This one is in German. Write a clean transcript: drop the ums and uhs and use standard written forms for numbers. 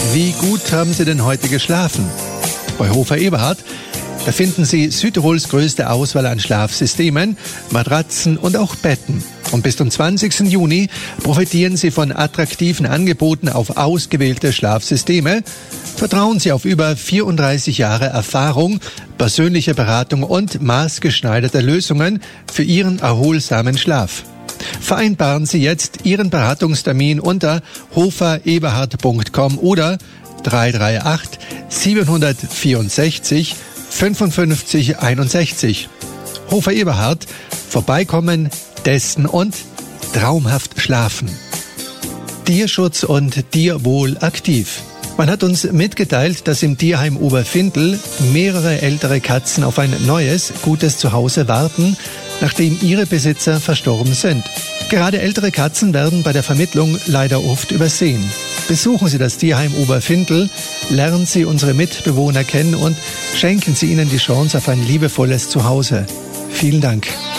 Wie gut haben Sie denn heute geschlafen? Bei Hofer Eberhardt, da finden Sie Südtirols größte Auswahl an Schlafsystemen, Matratzen und auch Betten. Und bis zum 20. Juni profitieren Sie von attraktiven Angeboten auf ausgewählte Schlafsysteme. Vertrauen Sie auf über 34 Jahre Erfahrung, persönliche Beratung und maßgeschneiderte Lösungen für Ihren erholsamen Schlaf. Vereinbaren Sie jetzt Ihren Beratungstermin unter hofereberhardt.com oder 338 764 55 61. Hofer Eberhardt, vorbeikommen, testen und traumhaft schlafen. Tierschutz und Tierwohl aktiv. Man hat uns mitgeteilt, dass im Tierheim Oberfindl mehrere ältere Katzen auf ein neues, gutes Zuhause warten, nachdem ihre Besitzer verstorben sind. Gerade ältere Katzen werden bei der Vermittlung leider oft übersehen. Besuchen Sie das Tierheim Oberfindl, lernen Sie unsere Mitbewohner kennen und schenken Sie ihnen die Chance auf ein liebevolles Zuhause. Vielen Dank.